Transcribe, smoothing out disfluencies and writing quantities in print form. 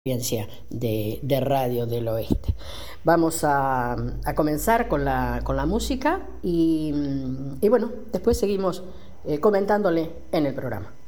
Audiencia de Radio del Oeste. Vamos a comenzar con la música y bueno, después seguimos comentándole en el programa.